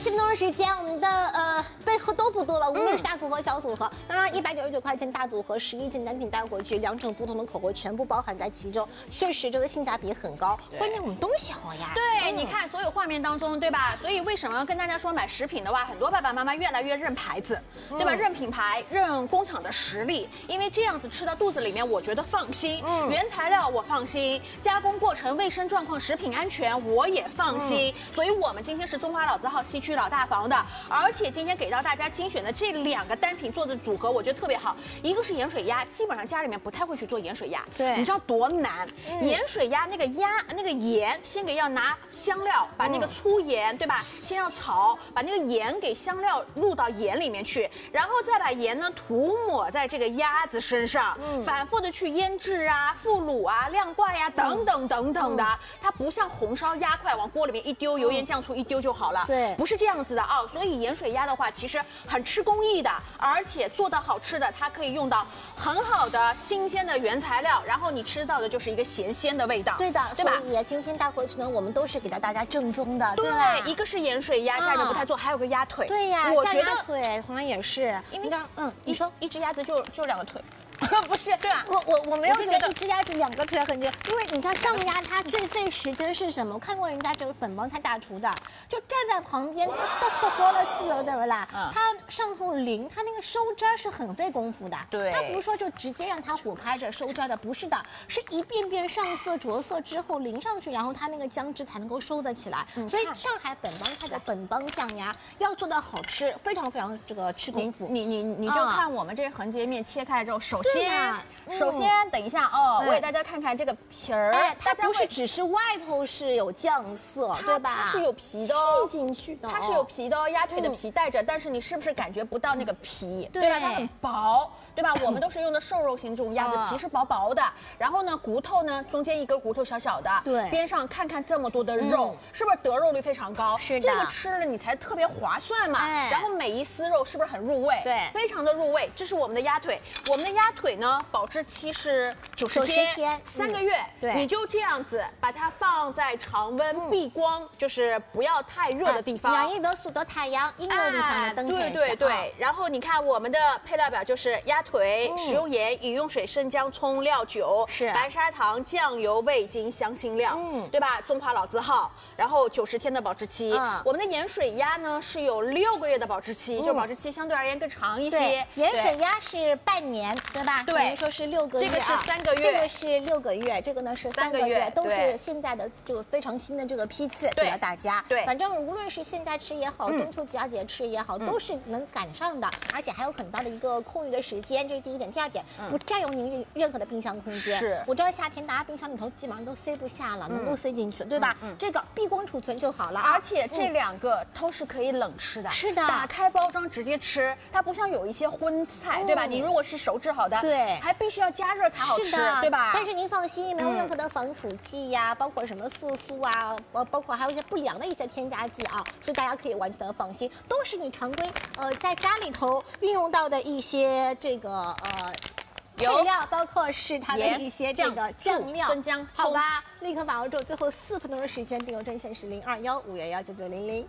7分钟的时间，我们的背后都不多了，无论是大组合、小组合，当然199块钱大组合11件单品带回去，2种不同的口味全部包含在其中，确实这个性价比很高。关键我们东西好呀。 对，你看所有画面当中，对吧？所以为什么跟大家说买食品的话，很多爸爸妈妈越来越认牌子，对吧？认品牌，认工厂的实力，因为这样子吃到肚子里面，我觉得放心。原材料我放心，加工过程、卫生状况、食品安全我也放心。所以我们今天是中华老字号西区老大房的，而且今天给到大家精选的这2个单品做的组合，我觉得特别好。一个是盐水鸭，基本上家里面不太会去做盐水鸭， 对， 你知道多难？盐水鸭那个盐，先给要拿香料，把那个粗盐，对吧？先要炒，把那个盐给香料入到盐里面去，然后再把盐呢涂抹在这个鸭子身上，反复的去腌制啊、复卤啊、晾挂呀、等等等等的。它不像红烧鸭块往锅里面一丢，油盐酱醋一丢就好了， 对， 不是这样子的啊。所以盐水鸭的话，其实很吃工艺的，而且做到好吃的，它可以用到很好的新鲜的原材料，然后你吃到的就是一个咸鲜的味道。 对的， 对吧？ 所以今天带回去呢，我们都是给到大家正宗的， 对吧？ 一个是盐水鸭，家人不太做，还有个鸭腿。 对呀， 我觉得腿同样也是，因为你说一只鸭子就2个腿。 不是， 对啊， 我没有觉得一只鸭子2个腿很牛，因为你知道酱鸭它最费时间是什么？我看过人家这个本帮菜大厨的，就站在旁边，它活了自由的啦，它上头淋，它那个收汁是很费功夫的。 对， 它不是说就直接让它火开着收汁的，不是的，是一遍遍上色着色之后淋上去，然后它那个姜汁才能够收得起来。所以上海本帮菜的本帮酱鸭要做到好吃，非常非常这个吃功夫。 你就看我们这横截面切开之后，首先等一下哦，我给大家看看这个皮儿， 它不是只是外头是有酱色，对吧？ 它是有皮的哦， 浸进去的， 它是有皮的哦，鸭腿的皮带着，但是你是不是感觉不到那个皮？ 对吧？它很薄，对吧？我们都是用的瘦肉型这种鸭子，皮是薄薄的，然后呢，骨头呢中间一根骨头小小的， 对， 边上看看这么多的肉，是不是得肉率非常高？ 是的， 这个吃了你才特别划算嘛。然后每一丝肉是不是很入味？ 对， 非常的入味。这是我们的鸭腿，我们的鸭腿呢，保质期是90天，3个月。 对， 你就这样子把它放在常温避光，就是不要太热的地方。 2亿多速的太阳，阴热里向的灯台下。 对。然后你看我们的配料表就是鸭腿、食用盐、饮用水、生姜、葱、料酒、白砂糖、酱油、味精、香辛料，对吧？中华老字号，然后90天的保质期。我们的盐水鸭呢是有6个月的保质期，就保质期相对而言更长一些。 盐水鸭是半年，对吧？ 对， 您说是6个月， 这个是3个月， 这个是6个月，这个呢是3个月，都是现在的这个非常新的这个批次给到大家。 对， 反正无论是现在吃也好，中秋佳节吃也好，都是能赶上的，而且还有很大的一个空余的时间，这是第一点。第二点，不占用您任何的冰箱空间。 是， 我知道夏天大家冰箱里头基本上都塞不下了，能够塞进去，对吧？这个避光储存就好了。 而且这2个都是可以冷吃的， 是的， 打开包装直接吃，它不像有一些荤菜，对吧？你如果是熟制好的， 对， 还必须要加热才好吃，对吧？ 但是您放心，没有任何的防腐剂呀，包括什么色素啊，包括还有一些不良的一些添加剂啊，所以大家可以完全的放心，都是你常规在家里头运用到的一些这个配料，包括是它的一些这个酱料、 生姜， 好吧？立刻把握住，最后4分钟的时间，订购专线是0215219900。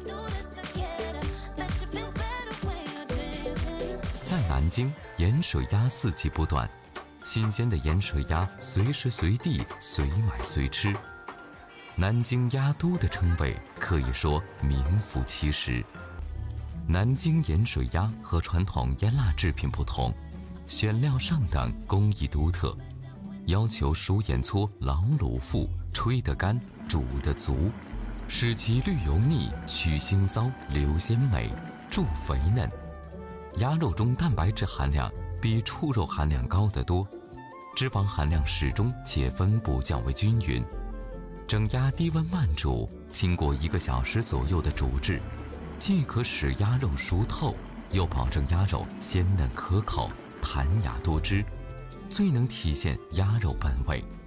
在南京，盐水鸭四季不断，新鲜的盐水鸭随时随地随买随吃。南京鸭都的称谓可以说名副其实。南京盐水鸭和传统腌腊制品不同，选料上等，工艺独特，要求熟盐搓、老卤腹，吹得干，煮得足，使其绿油腻，去腥骚，留鲜美，助肥嫩。鸭肉中蛋白质含量比畜肉含量高得多，脂肪含量适中且分布较为均匀。整鸭低温慢煮，经过1个小时左右的煮制，既可使鸭肉熟透，又保证鸭肉鲜嫩可口、弹牙多汁，最能体现鸭肉本味。